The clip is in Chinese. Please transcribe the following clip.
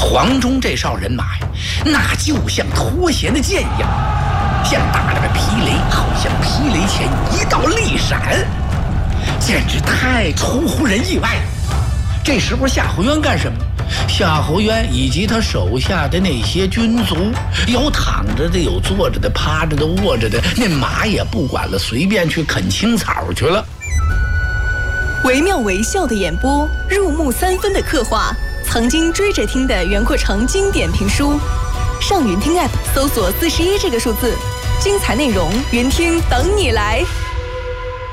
黄忠这哨人马呀，那就像脱弦的箭一样，像打了个霹雷，好像霹雷前一道利闪，简直太出乎人意外了。这时候夏侯渊干什么？夏侯渊以及他手下的那些军卒，有躺着的，有坐着的，趴着的，卧着的，那马也不管了，随便去啃青草去了。 惟妙惟肖的演播，入木三分的刻画，曾经追着听的袁阔成经典评书。上云听 App 搜索41这个数字，精彩内容，云听等你来。